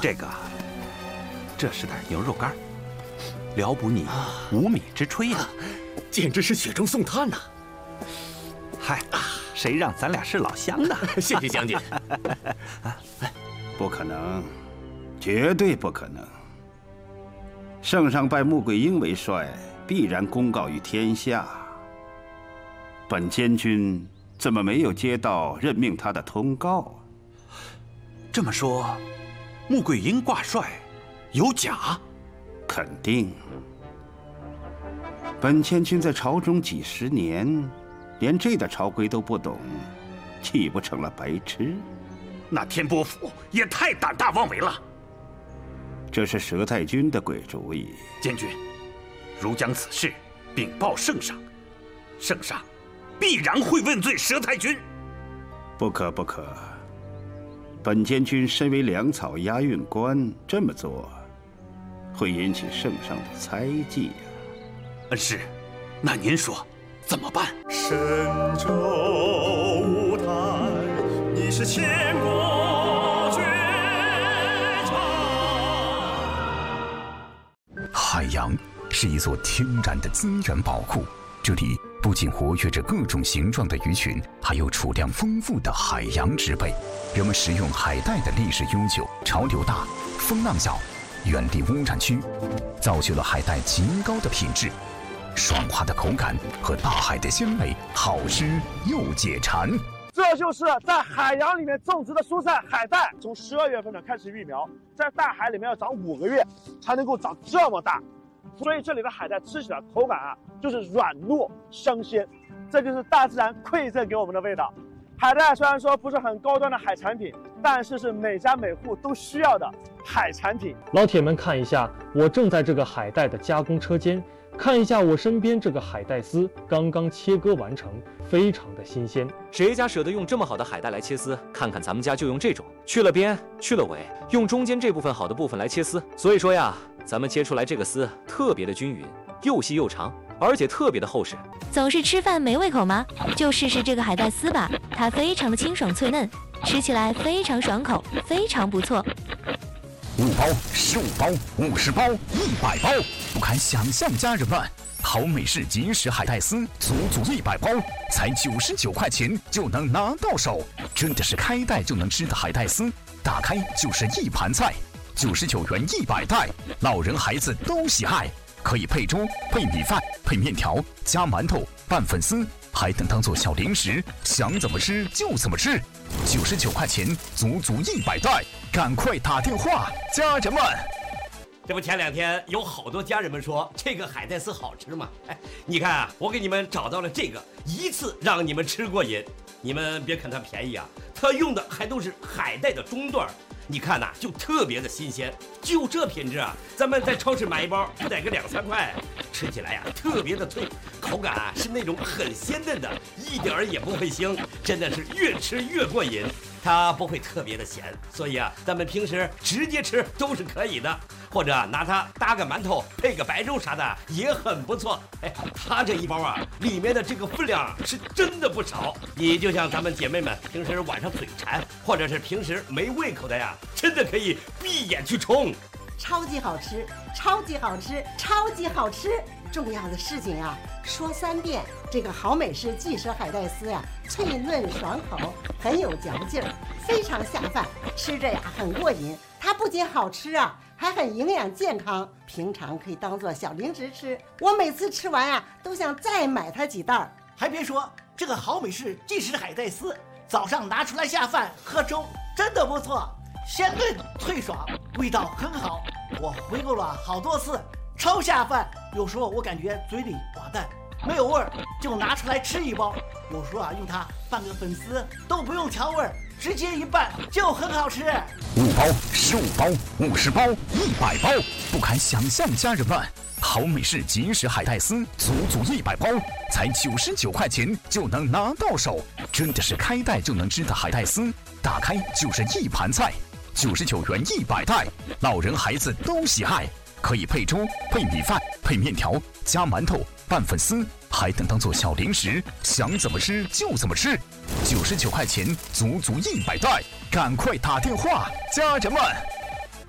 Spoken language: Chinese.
这是点牛肉干，聊补你无米之炊呀， 简直是雪中送炭呐！ 嗨，谁让咱俩是老乡呢？ 谢谢将军。 不可能，绝对不可能。圣上拜穆桂英为帅，必然公告于天下。本监军怎么没有接到任命他的通告？ 这么说，穆桂英挂帅有假？ 肯定。本监军在朝中几十年，连这点朝规都不懂，岂不成了白痴？ 那天波府也太胆大妄为了。 这是佘太君的鬼主意。 监军，如将此事禀报圣上，圣上必然会问罪佘太君。 不可不可，本监军身为粮草押运官，这么做会引起圣上的猜忌呀。 恩师，那您说怎么办？ 神州舞台，你是千古绝唱。 海洋是一座天然的资源宝库，这里不仅活跃着各种形状的鱼群，还有储量丰富的海洋植被。人们食用海带的历史悠久，潮流大，风浪小，远离污染区，造就了海带极高的品质。爽滑的口感和大海的鲜美，好吃又解馋。 这就是在海洋里面种植的蔬菜海带，从12月份呢开始育苗，在大海里面要长5个月才能够长这么大，所以这里的海带吃起来口感就是软糯香鲜，这就是大自然馈赠给我们的味道。海带虽然说不是很高端的海产品，但是每家每户都需要的海产品。 老铁们看一下，我正在这个海带的加工车间。看一下我身边这个海带丝，刚刚切割完成，非常的新鲜。 谁家舍得用这么好的海带来切丝？看看咱们家就用这种，去了边，去了尾，用中间这部分好的部分来切丝。所以说呀，咱们切出来这个丝特别的均匀，又细又长，而且特别的厚实。 总是吃饭没胃口吗？就试试这个海带丝吧，它非常的清爽脆嫩，吃起来非常爽口，非常不错。 5包、15包、50包、100包，不堪想象，家人们！好美式即食海带丝，足100包，才99块钱就能拿到手，真的是开袋就能吃的海带丝，打开就是一盘菜，99元100袋，老人孩子都喜爱，可以配粥、配米饭、配面条、加馒头、拌粉丝，还能当做小零食，想怎么吃就怎么吃，99块钱足100袋。赶快打电话，家人们！ 这不前2天有好多家人们说这个海带丝好吃吗？哎，你看啊，我给你们找到了这个，一次让你们吃过瘾。你们别看它便宜啊，它用的还都是海带的中段，你看呐，就特别的新鲜。就这品质啊，咱们在超市买一包不得个2、3块，吃起来呀特别的脆，口感啊是那种很鲜嫩的，一点儿也不会腥，真的是越吃越过瘾。它不会特别的咸，所以啊，咱们平时直接吃都是可以的，或者拿它搭个馒头，配个白粥啥的也很不错。哎，它这一包啊，里面的这个分量是真的不少。你就像咱们姐妹们平时晚上嘴馋，或者是平时没胃口的呀，真的可以闭眼去冲。 超级好吃，超级好吃，超级好吃！重要的事情啊，说3遍。这个好美式即食海带丝呀，脆嫩爽口，很有嚼劲儿，非常下饭，吃着呀很过瘾。它不仅好吃啊，还很营养健康，平常可以当做小零食吃。我每次吃完啊，都想再买它几袋。 还别说，这个好美式即食海带丝，早上拿出来下饭喝粥，真的不错，鲜嫩脆爽，味道很好。我回购了好多次，超下饭。有时候我感觉嘴里寡淡，没有味儿，就拿出来吃一包。有时候啊，用它拌个粉丝都不用调味儿，直接一拌就很好吃。 5包、15包、50包、100包，不堪想象，家人们！好美式即食海带丝，足100包，才99块钱就能拿到手，真的是开袋就能吃的海带丝，打开就是一盘菜，99元100袋，老人孩子都喜爱。可以配粥、配米饭、配面条、加馒头、拌粉丝，还能当做小零食，想怎么吃就怎么吃。99块钱足100袋，赶快打电话，家人们！